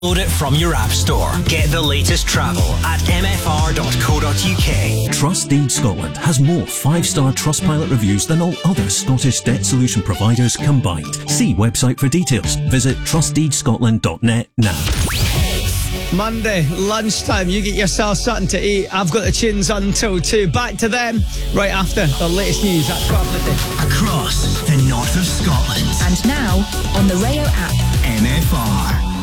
Load it from your app store. Get the latest travel at mfr.co.uk. Trust Deed Scotland has more 5-star Trustpilot reviews than all other Scottish debt solution providers combined. See website for details. Visit trustdeedscotland.net now. Monday, lunchtime, you get yourself something to eat. I've got the tunes until 2. Back to them right after the latest news at 12 midday. Across the north of Scotland. And now, on the Rayo app. MFR.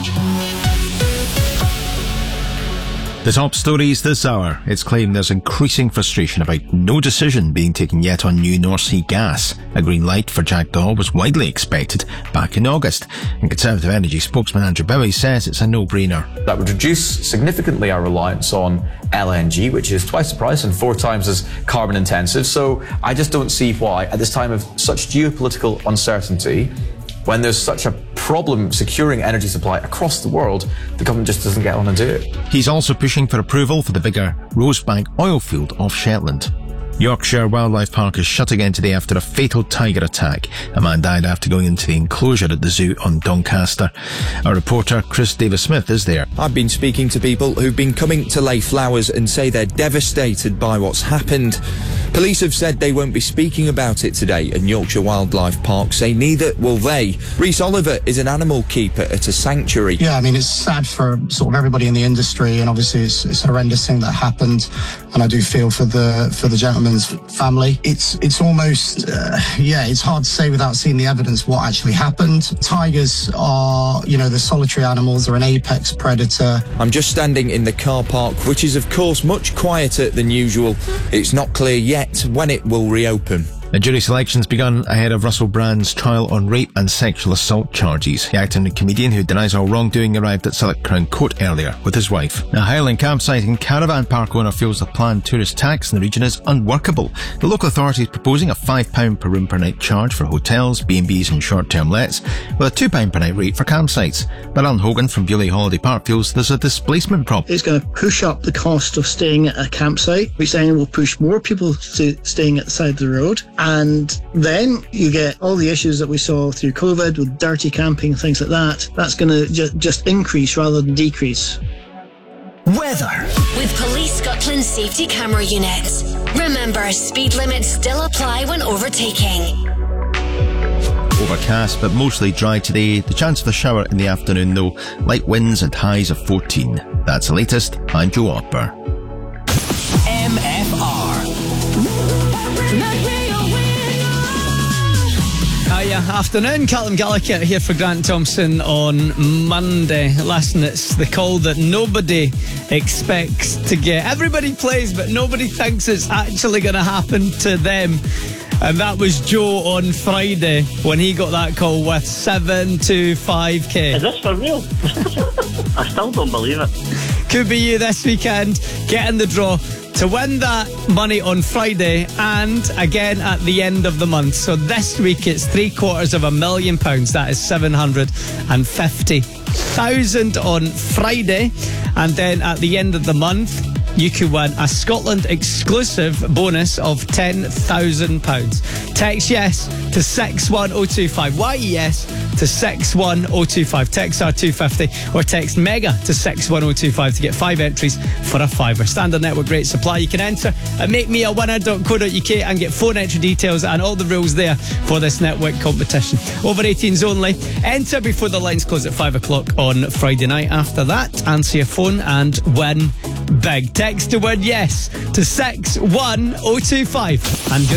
The top stories this hour. It's claimed there's increasing frustration about no decision being taken yet on new North Sea gas. A green light for Jackdaw was widely expected back in August. And Conservative Energy spokesman Andrew Bowie says it's a no-brainer. That would reduce significantly our reliance on LNG, which is twice the price and 4 times as carbon intensive. So I just don't see why, at this time of such geopolitical uncertainty, when there's such a problem securing energy supply across the world, the government just doesn't get on and do it. He's also pushing for approval for the bigger Rosebank oil field off Shetland. Yorkshire Wildlife Park is shut again today after a fatal tiger attack. A man died after going into the enclosure at the zoo on Doncaster. Our reporter Chris Davis-Smith is there. I've been speaking to people who've been coming to lay flowers and say they're devastated by what's happened. Police have said they won't be speaking about it today, and Yorkshire Wildlife Park say neither will they. Rhys Oliver is an animal keeper at a sanctuary. Yeah, I mean, it's sad for sort of everybody in the industry, and obviously it's a horrendous thing that happened, and I do feel for the gentleman's family. It's almost, it's hard to say without seeing the evidence what actually happened. Tigers are, they're solitary animals, they're an apex predator. I'm just standing in the car park, which is of course much quieter than usual. It's not clear yet when it will reopen. The jury selection's begun ahead of Russell Brand's trial on rape and sexual assault charges. The actor and comedian who denies all wrongdoing arrived at Sillock Crown Court earlier with his wife. A Highland campsite and caravan park owner feels the planned tourist tax in the region is unworkable. The local authority is proposing a £5 per room per night charge for hotels, B&Bs and short-term lets, with a £2 per night rate for campsites. But Alan Hogan from Bewley Holiday Park feels there's a displacement problem. It's going to push up the cost of staying at a campsite, which then will push more people to staying at the side of the road. And then you get all the issues that we saw through COVID with dirty camping and things like that. That's going to just increase rather than decrease. Weather. With Police Scotland safety camera units. Remember, speed limits still apply when overtaking. Overcast but mostly dry today. The chance of a shower in the afternoon though. Light winds and highs of 14. That's the latest. I'm Joe Opper. MFR. Hiya, afternoon. Callum Gallagher here for Grant Thompson on Monday. Listen, it's the call that nobody expects to get. Everybody plays, but nobody thinks it's actually going to happen to them. And that was Joe on Friday when he got that call with 725k. Is this for real? I still don't believe it. Could be you this weekend. Get in the draw to win that money on Friday and again at the end of the month. So this week it's £750,000. That is 750,000 on Friday. And then at the end of the month, you could win a Scotland exclusive bonus of £10,000. Text yes to 61025. YES to 61025. Text R250 or text MEGA to 61025 to get 5 entries for a £5. Standard network rate supply. You can enter at makemeawinner.co.uk and get phone entry details and all the rules there for this network competition. Over 18s only. Enter before the lines close at 5 o'clock on Friday night. After that, answer your phone and win big. Text to win yes to 61025. And good